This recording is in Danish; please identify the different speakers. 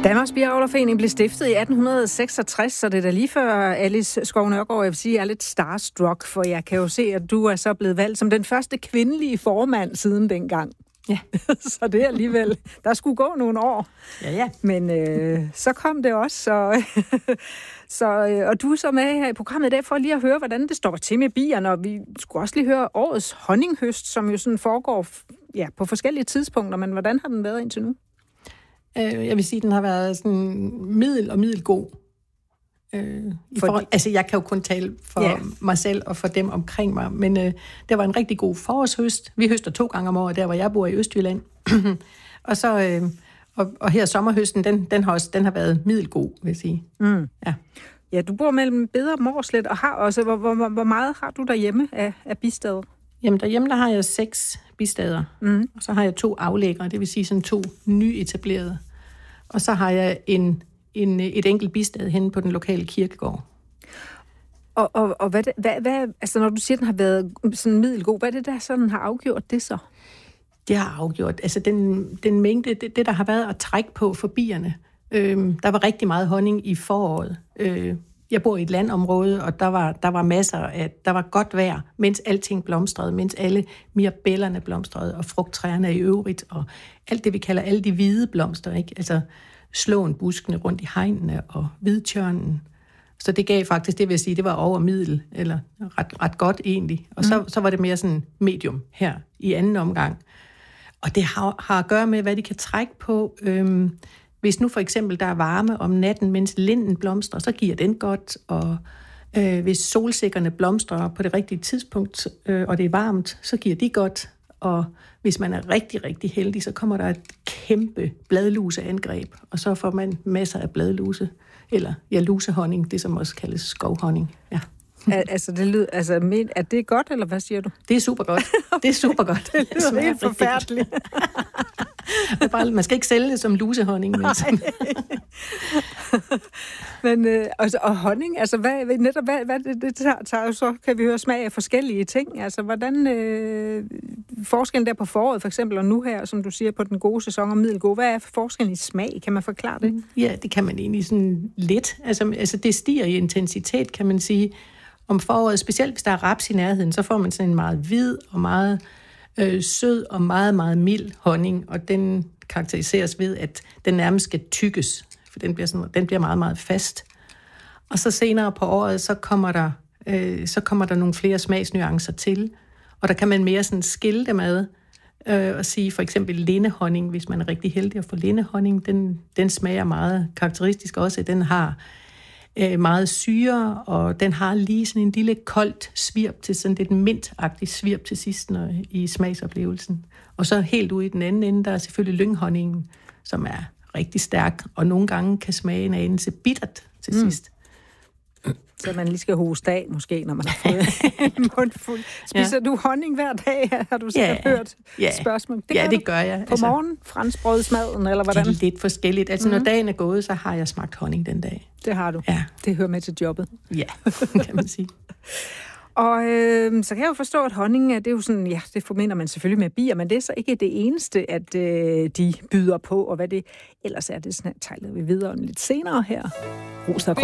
Speaker 1: Danmarks Biavlerforening blev stiftet i 1866, så det er da lige før Alice Skov Nørgaard, jeg vil sige, er lidt starstruck, for jeg kan jo se, at du er så blevet valgt som den første kvindelige formand siden dengang.
Speaker 2: Ja.
Speaker 1: Så det er alligevel, der skulle gå nogle år.
Speaker 2: Ja.
Speaker 1: Men så kom det også, og du er så med her i programmet i dag for lige at høre, hvordan det står til med bierne, og vi skulle også lige høre årets honninghøst, som jo sådan foregår på forskellige tidspunkter, men hvordan har den været indtil nu?
Speaker 2: Jeg vil sige, at den har været sådan middelgod. Altså, jeg kan jo kun tale for mig selv og for dem omkring mig, men det var en rigtig god forårshøst. Vi høster 2 gange om året, der hvor jeg bor i Østjylland. Og så og her sommerhøsten, den har været middelgod, vil jeg sige.
Speaker 1: Mm. Ja, du bor mellem Beder og Mårslet, og har også, hvor meget har du derhjemme af bistader?
Speaker 2: Jamen, derhjemme der har jeg 6 bistader, og så har jeg 2 aflæggere, det vil sige sådan 2 nyetablerede. Og så har jeg et enkelt bistad henne på den lokale kirkegård.
Speaker 1: Og hvad altså når du siger, den har været sådan middelgod, hvad er det der sådan har afgjort det så?
Speaker 2: Det har afgjort, altså den mængde, det der har været at trække på for bierne. Der var rigtig meget honning i foråret. Jeg bor i et landområde, og der var masser af, der var godt vejr, mens alting blomstrede, mens alle mirabellerne blomstrede, og frugttræerne i øvrigt, og alt det, vi kalder alle de hvide blomster, ikke? Altså slåen buskene rundt i hegnene og hvidtjørnen. Så det gav faktisk, det vil jeg sige, det var over middel, eller ret godt egentlig. Og så var det mere sådan medium her i anden omgang. Og det har at gøre med, hvad de kan trække på. Hvis nu for eksempel der er varme om natten, mens linden blomstrer, så giver den godt. Og hvis solsikkerne blomstrer på det rigtige tidspunkt, og det er varmt, så giver de godt. Og hvis man er rigtig, rigtig heldig, så kommer der et kæmpe bladluseangreb, og så får man masser af bladluse, eller lusehonning, det som også kaldes skovhonning. Ja.
Speaker 1: Altså, er det godt, eller hvad siger du?
Speaker 2: Det er super godt. Det er super godt.
Speaker 1: Det lyder helt forfærdeligt.
Speaker 2: Man skal ikke sælge det som lusehonning.
Speaker 1: Men og honning, altså hvad det tager jo så, kan vi høre smag af forskellige ting. Altså hvordan forskellen der på foråret for eksempel, og nu her, som du siger, på den gode sæson og middelgode, hvad er forskellen i smag? Kan man forklare det?
Speaker 2: Ja, det kan man egentlig sådan lidt. Altså det stiger i intensitet, kan man sige. Om foråret, specielt hvis der er raps i nærheden, så får man sådan en meget hvid og meget sød og meget, meget mild honning, og den karakteriseres ved, at den nærmest skal tykkes, for den bliver meget, meget fast. Og så senere på året, så kommer der nogle flere smagsnuancer til, og der kan man mere sådan skille dem ad, og sige for eksempel lindehonning, hvis man er rigtig heldig at få lindehonning, den smager meget karakteristisk også, den har meget syre, og den har lige sådan en lille koldt svirp til sådan lidt mintagtigt svirp til sidst i smagsoplevelsen. Og så helt ude i den anden ende, der er selvfølgelig lynghonningen, som er rigtig stærk, og nogle gange kan smage en anelse bittert til sidst.
Speaker 1: Så man lige skal hoste af, måske, når man har fået en mundfuld. Spiser du honning hver dag, har du sikkert hørt spørgsmål?
Speaker 2: Det gør jeg.
Speaker 1: På morgen, franskbrødsmaden, eller hvordan?
Speaker 2: Det er lidt forskelligt. Altså, når dagen er gået, så har jeg smagt honning den dag.
Speaker 1: Det har du.
Speaker 2: Ja.
Speaker 1: Det hører med til jobbet.
Speaker 2: Ja, kan man sige.
Speaker 1: Og så kan jeg jo forstå, at honning, det er jo sådan, det forbinder man selvfølgelig med bier, men det er så ikke det eneste, at de byder på, og hvad det ellers er, det sådan tegler vi videre lidt senere her. Rosa